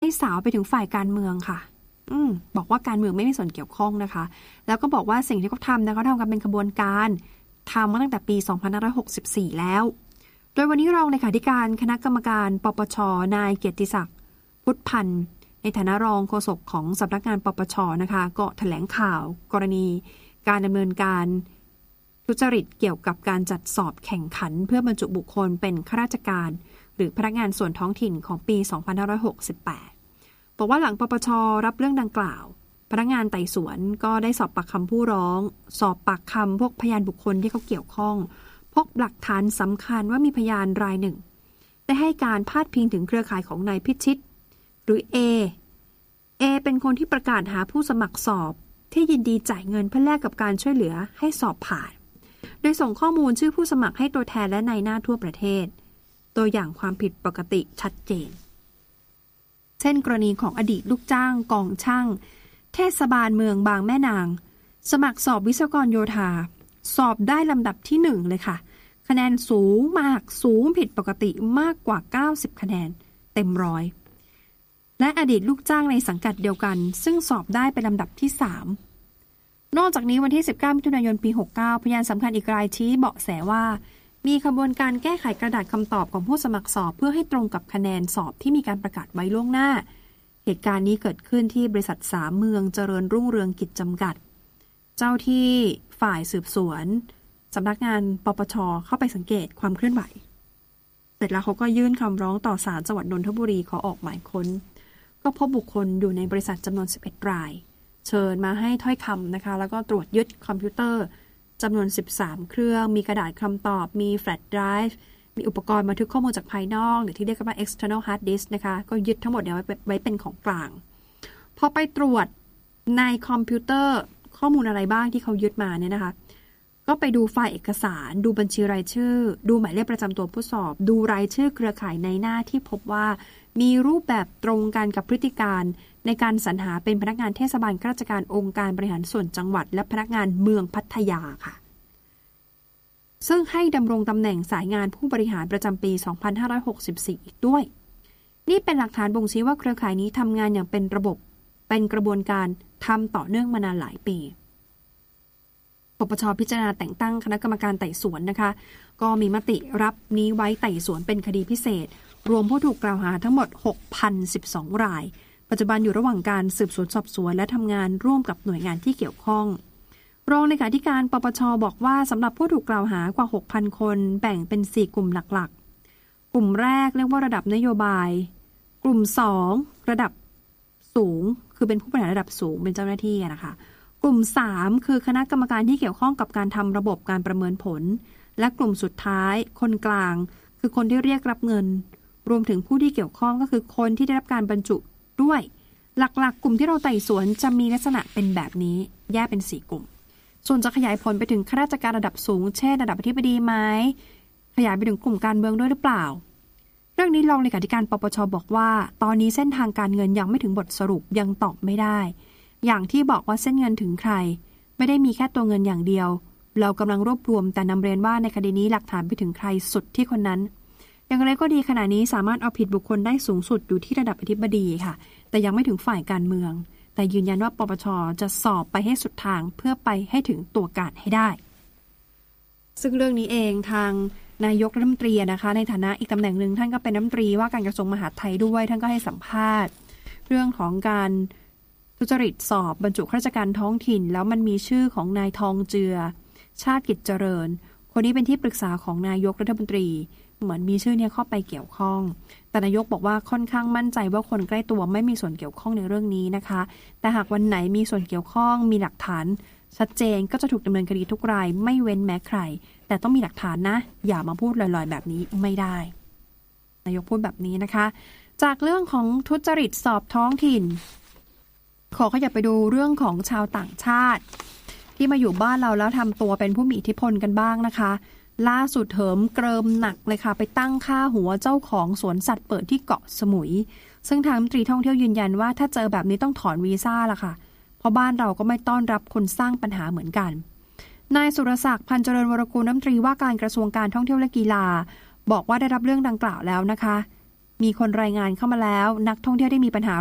สาวไปถึงฝ่ายการเมืองค่ะบอกว่าการเมืองไม่มีส่วนเกี่ยวข้องนะคะแล้วก็บอกว่าสิ่งที่เขาทำนะเขาทำกันเป็นขบวนการทำมาตั้งแต่ปี 2564 แล้วโดยวันนี้รองเลขาธิการคณะกรรมการปปช.นายเกียรติศักดิ์พุทธพันธ์ในฐานะรองโฆษกของสำนักงานปปช.นะคะก็แถลงข่าวกรณีการดำเนินการทุจริตเกี่ยวกับการจัดสอบแข่งขันเพื่อบรรจุบุคคลเป็นข้าราชการหรือพนักงานส่วนท้องถิ่นของปี 2568 บอกว่าหลังปปช.รับเรื่องดังกล่าวพนักงานไต่สวนก็ได้สอบปากคำผู้ร้องสอบปากคำพวกพยานบุคคลที่เขาเกี่ยวข้องพบหลักฐานสำคัญว่ามีพยานรายหนึ่งได้ให้การพาดพิงถึงเครือข่ายของนายพิชิตหรือเอเป็นคนที่ประกาศหาผู้สมัครสอบที่ยินดีจ่ายเงินเพื่อแลกกับการช่วยเหลือให้สอบผ่านโดยส่งข้อมูลชื่อผู้สมัครให้ตัวแทนและนายหน้าทั่วประเทศตัวอย่างความผิดปกติชัดเจนเช่นกรณีของอดีตลูกจ้างกองช่างเทศบาลเมืองบางแม่นางสมัครสอบวิศวกรโยธาสอบได้ลำดับที่1เลยค่ะคะแนนสูงมากสูงผิดปกติมากกว่า90คะแนนเต็มร้อยและอดีตลูกจ้างในสังกัดเดียวกันซึ่งสอบได้เป็นลำดับที่3นอกจากนี้วันที่19มิถุนายนปี69พยานสำคัญอีกรายชี้เบาะแสว่ามีขบวนการแก้ไขกระดาษคำตอบของผู้สมัครสอบเพื่อให้ตรงกับคะแนนสอบที่มีการประกาศไว้ล่วงหน้าเหตุการณ์นี้เกิดขึ้นที่บริษัท3เมืองเจริญรุ่งเรืองกิจจำกัดเจ้าที่ฝ่ายสืบสวนสำนักงานปปช.เข้าไปสังเกตความเคลื่อนไหวเสร็จแล้วเขาก็ยื่นคำร้องต่อศาลจังหวัดนนทบุรีขอออกหมายค้นก็พบบุคคลอยู่ในบริษัทจำนวน11รายเชิญมาให้ถ้อยคำนะคะแล้วก็ตรวจยึดคอมพิวเตอร์จำนวน13เครื่องมีกระดาษคำตอบมีแฟลชไดรฟ์มีอุปกรณ์บันทึกข้อมูลจากภายนอกหรือที่เรียกกันว่า external hard disk นะคะก็ยึดทั้งหมดเนี่ยไว้เป็นของกลางพอไปตรวจในคอมพิวเตอร์ข้อมูลอะไรบ้างที่เขายึดมาเนี่ยนะคะก็ไปดูไฟล์เอกสารดูบัญชีรายชื่อดูหมายเลขประจำตัวผู้สอบดูรายชื่อเครือข่ายในหน้าที่พบว่ามีรูปแบบตรงกันกับพฤติการในการสรรหาเป็นพนักงานเทศบาลข้าราชการองค์การบริหารส่วนจังหวัดและพนักงานเมืองพัทยาค่ะซึ่งให้ดำรงตำแหน่งสายงานผู้บริหารประจำปี 2564 อีกด้วยนี่เป็นหลักฐานบ่งชี้ว่าเครือข่ายนี้ทำงานอย่างเป็นระบบเป็นกระบวนการทำต่อเนื่องมานานหลายปีปปช.พิจารณาแต่งตั้งคณะกรรมการไต่สวนนะคะก็มีมติรับนี้ไว้ไต่สวนเป็นคดีพิเศษรวมผู้ถูกกล่าวหาทั้งหมด 6,012 รายปัจจุบันอยู่ระหว่างการสืบสวนสอบสวนและทำงานร่วมกับหน่วยงานที่เกี่ยวข้องรองเลขาธิการปปช.บอกว่าสำหรับผู้ถูกกล่าวหากว่า 6,000 คนแบ่งเป็น4กลุ่มหลักๆกลุ่มแรกเรียกว่าระดับนโยบายกลุ่ม2ระดับสูงคือเป็นผู้บริหารระดับสูงเป็นเจ้าหน้าที่นะคะกลุ่ม3คือคณะกรรมการที่เกี่ยวข้องกับการทำระบบการประเมินผลและกลุ่มสุดท้ายคนกลางคือคนที่เรียกรับเงินรวมถึงผู้ที่เกี่ยวข้องก็คือคนที่ได้รับการบรรจุด้วยหลักๆกลุ่มที่เราไต่สวนจะมีลักษณะเป็นแบบนี้แยกเป็น4กลุ่มส่วนจะขยายผลไปถึงข้าราชการระดับสูงเช่นระดับอธิบดีไหมขยายไปถึงกลุ่มการเมืองด้วยหรือเปล่าเรื่องนี้รองเลขาธิการปปช.บอกว่าตอนนี้เส้นทางการเงินยังไม่ถึงบทสรุปยังตอบไม่ได้อย่างที่บอกว่าเส้นเงินถึงใครไม่ได้มีแค่ตัวเงินอย่างเดียวเรากำลังรวบรวมแต่นำเรียนว่าในคดีนี้หลักฐานไปถึงใครสุดที่คนนั้นอย่างไรก็ดีขณะนี้สามารถเอาผิดบุคคลได้สูงสุดอยู่ที่ระดับอธิบดีค่ะแต่ยังไม่ถึงฝ่ายการเมืองแต่ยืนยันว่าปปช.จะสอบไปให้สุดทางเพื่อไปให้ถึงตัวการให้ได้ซึ่งเรื่องนี้เองทางนายกรัฐมนตรีนะคะในฐานะอีกตำแหน่งหนึ่งท่านก็เป็นรัฐมนตรีว่าการกระทรวงมหาดไทยด้วยท่านก็ให้สัมภาษณ์เรื่องของการทุจริตสอบบรรจุข้าราชการท้องถิ่นแล้วมันมีชื่อของนายทองเจือชาติกิจเจริญคนนี้เป็นที่ปรึกษาของนายกรัฐมนตรีเหมือนมีชื่อเนี่ยเข้าไปเกี่ยวข้องแต่นายกบอกว่าค่อนข้างมั่นใจว่าคนใกล้ตัวไม่มีส่วนเกี่ยวข้องในเรื่องนี้นะคะแต่หากวันไหนมีส่วนเกี่ยวข้องมีหลักฐานชัดเจนก็จะถูกดำเนินคดีทุกรายไม่เว้นแม้ใครแต่ต้องมีหลักฐานนะอย่ามาพูดลอยๆแบบนี้ไม่ได้นายกพูดแบบนี้นะคะจากเรื่องของทุจริตสอบท้องถิ่นขอขยับไปดูเรื่องของชาวต่างชาติที่มาอยู่บ้านเราแล้วทำตัวเป็นผู้มีอิทธิพลกันบ้างนะคะล่าสุดเหิมเกริมหนักเลยค่ะไปตั้งค่าหัวเจ้าของสวนสัตว์เปิดที่เกาะสมุยซึ่งทางรัฐมนตรีท่องเที่ยวยืนยันว่าถ้าเจอแบบนี้ต้องถอนวีซ่าละค่ะเพราะบ้านเราก็ไม่ต้อนรับคนสร้างปัญหาเหมือนกันนายสุรศักดิ์พันเจริญวรกูลรัฐมนตรีว่าการกระทรวงการท่องเที่ยวและกีฬาบอกว่าได้รับเรื่องดังกล่าวแล้วนะคะมีคนรายงานเข้ามาแล้วนักท่องเที่ยวได้มีปัญหา